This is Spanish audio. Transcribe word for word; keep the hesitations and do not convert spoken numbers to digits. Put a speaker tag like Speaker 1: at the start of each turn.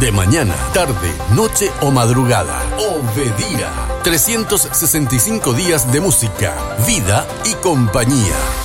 Speaker 1: de mañana, tarde, noche o madrugada. Obedira. trescientos sesenta y cinco días de música, vida y compañía.